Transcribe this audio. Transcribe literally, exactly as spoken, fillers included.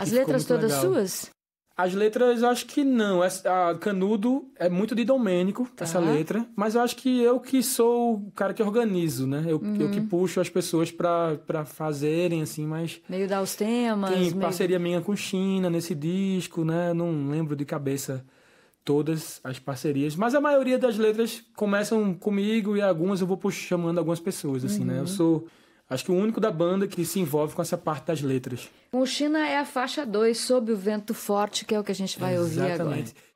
As letras todas legal. Suas? As letras, eu acho que não. A Canudo é muito de Domênico, tá. essa letra. Mas eu acho que eu que sou o cara que organizo, né? Eu, uhum. eu que puxo as pessoas pra, pra fazerem, assim, mas... Meio dar os temas. Tem meio... parceria minha com China nesse disco, né? Não lembro de cabeça todas as parcerias. Mas a maioria das letras começam comigo e algumas eu vou puxando, chamando algumas pessoas, assim, uhum. né? Eu sou... Acho que o único da banda que se envolve com essa parte das letras. Com o China é a faixa dois, Sob o Vento Forte, que é o que a gente vai Exatamente. ouvir agora.